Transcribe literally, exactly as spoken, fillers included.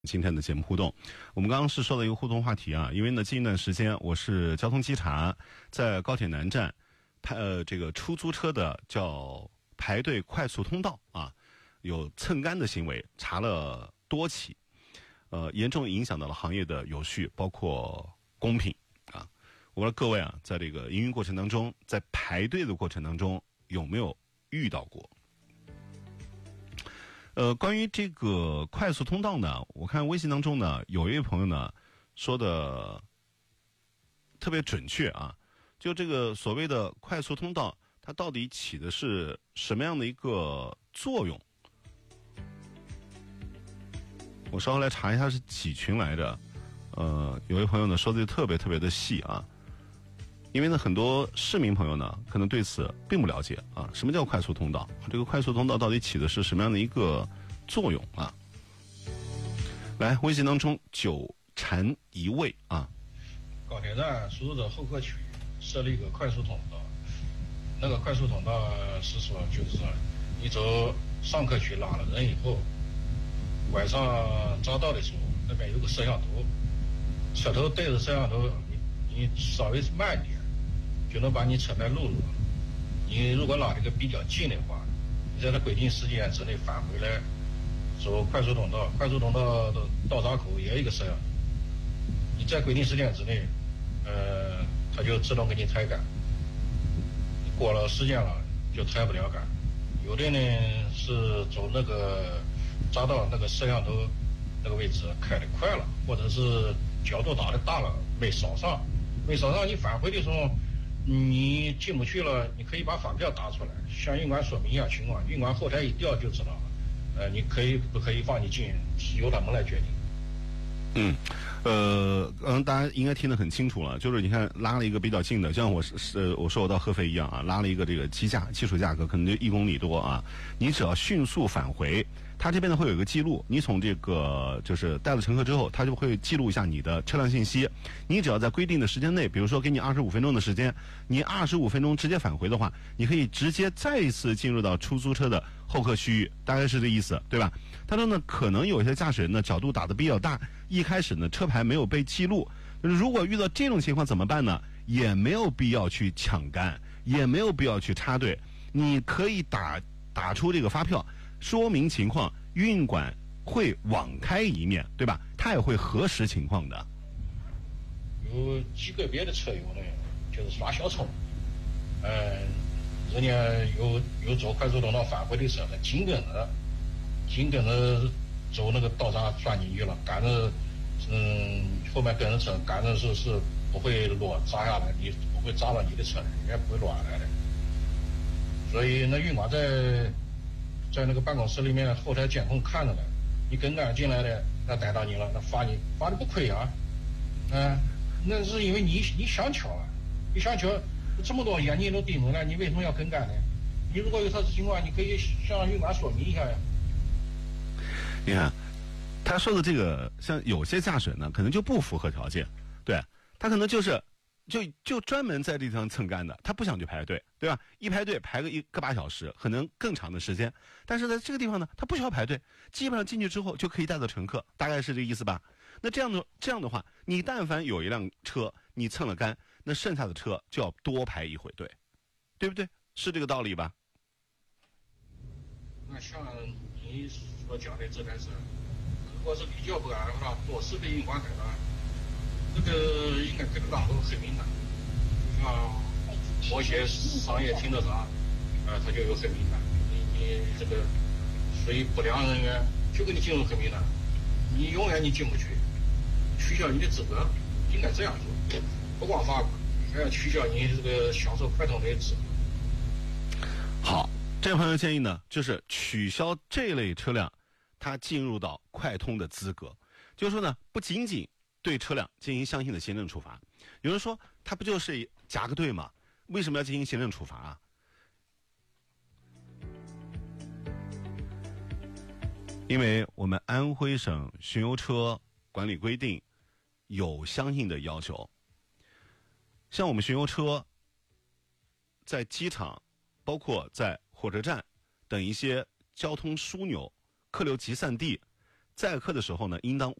今天的节目互动，我们刚刚是说的一个互动话题啊，因为呢近一段时间我是交通稽查，在高铁南站排呃这个出租车的叫排队快速通道啊，有蹭干的行为，查了多起，呃严重影响到了行业的有序，包括公平啊。我不知道各位啊，在这个营运过程当中，在排队的过程当中有没有遇到过？呃，关于这个快速通道呢，我看微信当中呢，有一位朋友呢说的特别准确啊，就这个所谓的快速通道，它到底起的是什么样的一个作用？我稍后来查一下是几群来着。呃，有位朋友呢说的就特别特别的细啊，因为呢很多市民朋友呢可能对此并不了解啊，什么叫快速通道？这个快速通道到底起的是什么样的一个作用啊？来，微信当中九禅一位啊， 高铁站输入的候客区设立一个快速通道，那个快速通道是说就是你走上客区拉了人以后，晚上匝道的时候，那边有个摄像头，车头对着摄像头，你你稍微慢一点，就能把你车牌录入。你如果拉这个比较近的话，你在这规定时间之内返回来，走快速通道，快速通道的到闸口也有一个摄像头，你在规定时间之内，呃，它就自动给你抬杆。你过了时间了就抬不了杆。有的呢是走那个匝道那个摄像头那个位置开得快了，或者是角度打得大了没扫上，没扫上你返回的时候你进不去了，你可以把发票打出来，向运管说明一下情况，运管后台一调就知道了。呃，你可以不可以放你进，由他们来决定。 嗯，呃，嗯，大家应该听得很清楚了，就是你看拉了一个比较近的，像我是是我说我到合肥一样啊，拉了一个这个基价基础价格可能就一公里多啊，你只要迅速返回，它这边呢会有一个记录，你从这个就是带了乘客之后，它就会记录一下你的车辆信息，你只要在规定的时间内，比如说给你二十五分钟的时间，你二十五分钟直接返回的话，你可以直接再一次进入到出租车的候客区域，大概是这意思，对吧？他说呢，可能有些驾驶人呢角度打得比较大，一开始呢车牌没有被记录，如果遇到这种情况怎么办呢？也没有必要去抢杆，也没有必要去插队，你可以打打出这个发票，说明情况，运管会网开一面，对吧？他也会核实情况的。 有极个别的车友呢，就是耍小聪，嗯、呃，人家有有走快速通道返回的车，他紧跟着，紧跟着走那个道闸钻进去了，赶着，嗯，后面跟着车，赶着是是不会落砸下来，你不会砸到你的车里，也不会落下来的。所以那运管在在那个办公室里面后台监控看着呢，你跟杆进来的，那逮到你了，那罚你罚你不亏啊，嗯、呃，那是因为你你想巧啊，你想巧，这么多眼睛都盯着了，你为什么要跟杆呢？你如果有特殊情况，你可以向运管说明一下呀。 你看，他说的这个，像有些驾驶人呢，可能就不符合条件，对他可能就是就就专门在这地方蹭干的，他不想去排队，对吧？一排队排个一个把小时，可能更长的时间。但是在这个地方呢，他不需要排队，基本上进去之后就可以带到乘客，大概是这个意思吧？那这样的这样的话，你但凡有一辆车你蹭了干，那剩下的车就要多排一回队，对不对？是这个道理吧？ 那像你所讲的这件事，如果是比较不安的话，多次被运管逮到，这个应该这个档都很敏感。像某些商业停车场，呃，它就有很敏感。你你这个属于不良人员，就给你进入很敏感，你永远你进不去，取消你的资格，应该这样做，不光罚款，还要取消你这个享受快通的资格。 好。这位朋友建议呢，就是取消这类车辆它进入到快通的资格，就是说呢，不仅仅对车辆进行相应的行政处罚。有人说，他不就是夹个队吗？为什么要进行行政处罚啊？因为我们安徽省巡游车管理规定有相应的要求，像我们巡游车在机场，包括在火车站等一些交通枢纽、客流集散地， 载客的时候呢，应当